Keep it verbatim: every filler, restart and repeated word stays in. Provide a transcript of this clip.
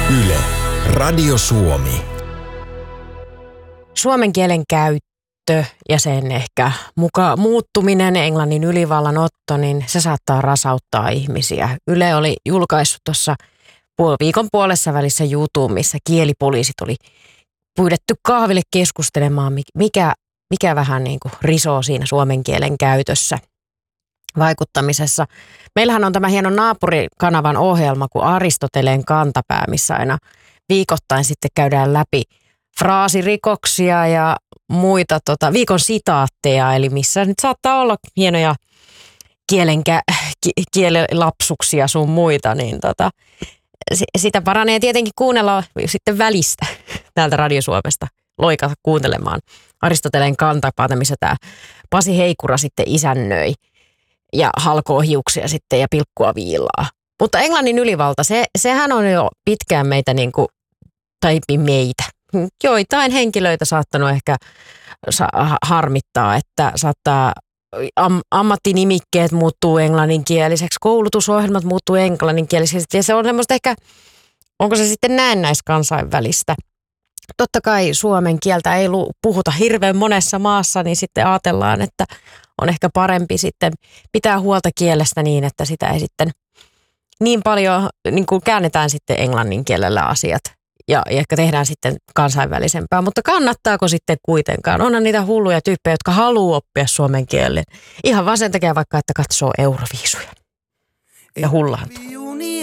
Yle, Radio Suomi. Suomen kielen käyttö ja sen ehkä muka muuttuminen, englannin ylivallan otto, niin se saattaa rasauttaa ihmisiä. Yle oli julkaissut tuossa viikon puolessa välissä jutun, missä kielipoliisit oli pyydetty kahville keskustelemaan, mikä, mikä vähän niin kuin risoo siinä suomen kielen käytössä vaikuttamisessa. Meillähän on tämä hieno naapurikanavan ohjelma kuin Aristoteleen kantapää, missä aina viikoittain sitten käydään läpi fraasirikoksia ja muita tota, viikon sitaatteja, eli missä nyt saattaa olla hienoja kielenkä, ki, kielilapsuksia sun muita, niin tota, sitä paranee tietenkin kuunnella sitten välistä täältä Radio Suomesta, loikata kuuntelemaan Aristoteleen kantapaata, missä tämä Pasi Heikura sitten isännöi ja halkoo hiuksia sitten ja pilkkua viilaa. Mutta englannin ylivalta, se, sehän on jo pitkään meitä niin kuin, tai meitä, joitain henkilöitä saattanut ehkä harmittaa, että saattaa am, ammattinimikkeet muuttuu englanninkieliseksi, koulutusohjelmat muuttuu englanninkieliseksi ja se on semmoista ehkä, onko se sitten näennäiskansainvälistä. Totta kai suomen kieltä ei puhuta hirveän monessa maassa, niin sitten ajatellaan, että on ehkä parempi sitten pitää huolta kielestä niin, että sitä ei sitten niin paljon niin kuin käännetään sitten englannin kielellä asiat. Ja ehkä tehdään sitten kansainvälisempää, mutta kannattaako sitten kuitenkaan? Onhan niitä hulluja tyyppejä, jotka haluaa oppia suomen kielen. Ihan vaan sen takia vaikka, että katsoo Euroviisuja ja hullaantuu.